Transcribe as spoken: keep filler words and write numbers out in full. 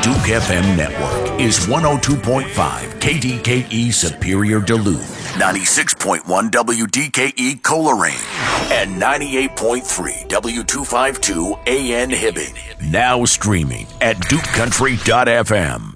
Duke F M network is one oh two point five K D K E Superior Duluth, ninety-six point one W D K E Coleraine, and ninety-eight point three W two fifty-two A N Hibbing. Now streaming at duke country dot f m.